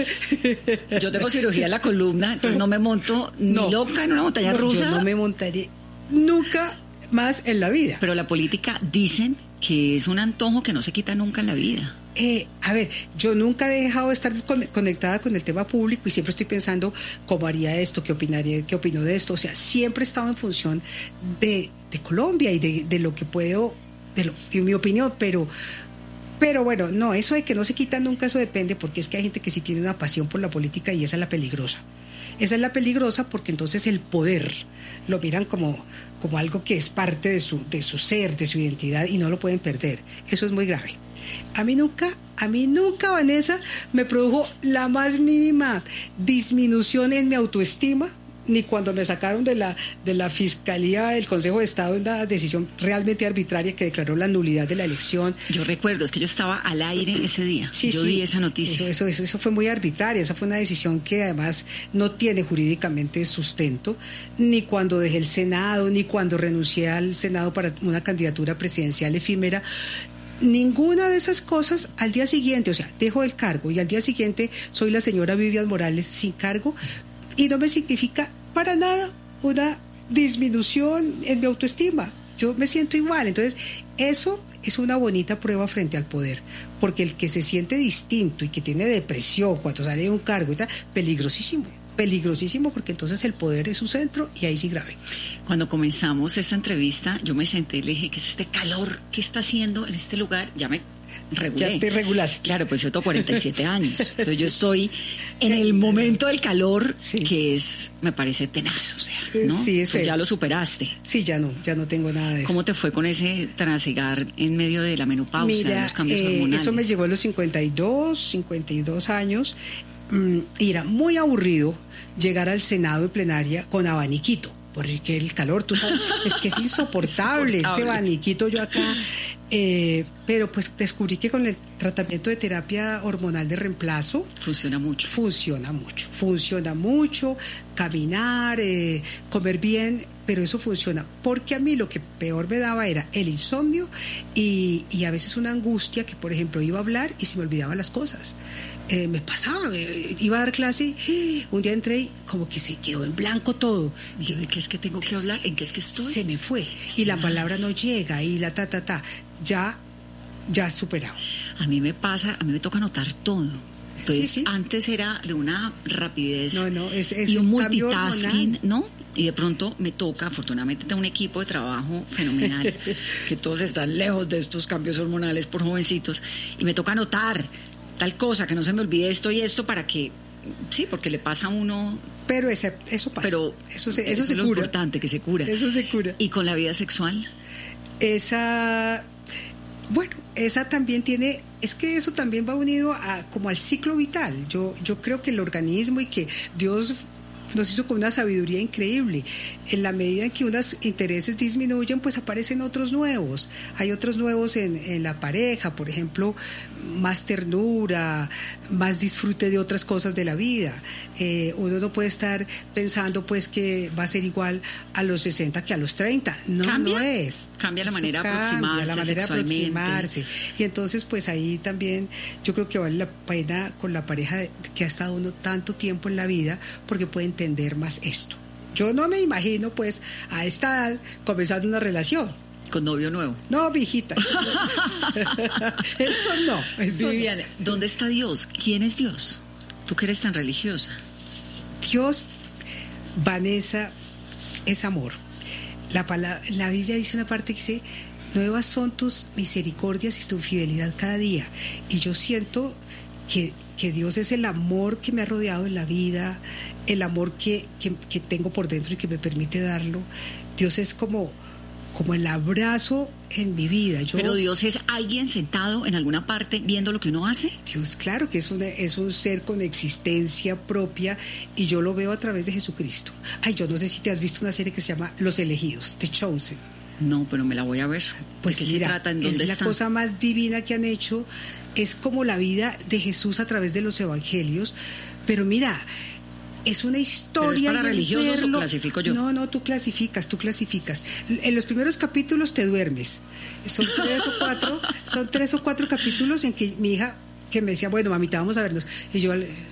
Yo tengo cirugía en la columna, entonces no me monto ni loca en una montaña rusa. Yo no me montaré nunca más en la vida. Pero la política dicen que es un antojo que no se quita nunca en la vida. A ver, yo nunca he dejado de estar conectada con el tema público y siempre estoy pensando cómo haría esto, qué opinaría, qué opino de esto. O sea, siempre he estado en función de Colombia y de lo que puedo, de mi opinión, pero bueno, no, eso de que no se quita nunca, eso depende, porque es que hay gente que sí tiene una pasión por la política y esa es la peligrosa. Esa es la peligrosa porque entonces el poder lo miran como algo que es parte de su ser, de su identidad y no lo pueden perder. Eso es muy grave. A mí nunca, Vanessa, me produjo la más mínima disminución en mi autoestima, ni cuando me sacaron de la Fiscalía del Consejo de Estado una decisión realmente arbitraria que declaró la nulidad de la elección. Yo recuerdo, es que yo estaba al aire ese día, yo vi esa noticia. Eso fue muy arbitraria, esa fue una decisión que además no tiene jurídicamente sustento, ni cuando dejé el Senado, ni cuando renuncié al Senado para una candidatura presidencial efímera. Ninguna de esas cosas al día siguiente, o sea, dejo el cargo y al día siguiente soy la señora Vivian Morales sin cargo y no me significa para nada una disminución en mi autoestima. Yo me siento igual. Entonces, eso es una bonita prueba frente al poder, porque el que se siente distinto y que tiene depresión cuando sale de un cargo y tal, peligrosísimo, porque entonces el poder es su centro y ahí sí grave. Cuando comenzamos esta entrevista, yo me senté y le dije, ¿qué es este calor? ¿Qué está haciendo en este lugar? Ya me regulé. Ya te regulaste. Claro, pues yo tengo 47 años. Entonces yo estoy en el momento del calor, que es, me parece tenaz, o sea, ¿no? Sí, es feo. Ya lo superaste. Sí, ya no tengo nada de eso. ¿Cómo te fue con ese trasegar en medio de la menopausia, de los cambios hormonales? Eso me llegó a los 52 años. Y era muy aburrido llegar al Senado en plenaria con abaniquito, porque el calor, tú sabes, es que es insoportable ese abaniquito yo acá. Pero pues descubrí que con el tratamiento de terapia hormonal de reemplazo funciona mucho, caminar, comer bien, pero eso funciona, porque a mí lo que peor me daba era el insomnio y a veces una angustia que, por ejemplo, iba a hablar y se me olvidaban las cosas. Me pasaba, iba a dar clase, un día entré y como que se quedó en blanco todo. ¿Y yo de qué es que tengo que hablar? ¿En qué es que estoy? Se me fue, y la palabra no llega, y la ya superado. A mí me toca anotar todo. Entonces, sí. Antes era de una rapidez es y un multitasking, hormonal, ¿no? Y de pronto me toca, afortunadamente tengo un equipo de trabajo fenomenal, que todos están lejos de estos cambios hormonales por jovencitos, y me toca anotar tal cosa, que no se me olvide esto y esto para que, sí, porque le pasa a uno. Pero eso pasa. Pero eso se es lo importante, que se cura. Eso se cura. ¿Y con la vida sexual? Esa también tiene, es que eso también va unido como al ciclo vital. Yo creo que el organismo y que Dios nos hizo con una sabiduría increíble. En la medida en que unos intereses disminuyen, pues aparecen otros nuevos. Hay otros nuevos en la pareja, por ejemplo, más ternura, más disfrute de otras cosas de la vida. Uno no puede estar pensando pues que va a ser igual a los 60 que a los 30. No es. Cambia la manera de aproximarse. Y entonces pues ahí también yo creo que vale la pena con la pareja que ha estado uno tanto tiempo en la vida, porque puede entender más esto. Yo no me imagino pues a esta edad comenzando una relación. ¿Con novio nuevo? No, mijita. Eso no. Viviana, ¿dónde está Dios? ¿Quién es Dios? Tú que eres tan religiosa. Dios, Vanessa, es amor. La Biblia dice una parte que dice: nuevas son tus misericordias y tu fidelidad cada día. Y yo siento que Dios es el amor que me ha rodeado en la vida, el amor que tengo por dentro y que me permite darlo. Dios es como el abrazo en mi vida. ¿Pero Dios es alguien sentado en alguna parte viendo lo que uno hace? Dios, claro que es un ser con existencia propia, y yo lo veo a través de Jesucristo. Yo no sé si te has visto una serie que se llama Los Elegidos, The Chosen. No, pero me la voy a ver. Pues ¿De qué mira, se trata? ¿En dónde es está? La cosa más divina que han hecho. Es como la vida de Jesús a través de los evangelios. Pero mira, es una historia. ¿Pero es para religiosos o clasifico yo? No, tú clasificas. En los primeros capítulos te duermes. Son 3 o 4 capítulos en que mi hija, que me decía, bueno, mamita, vamos a vernos. Y yo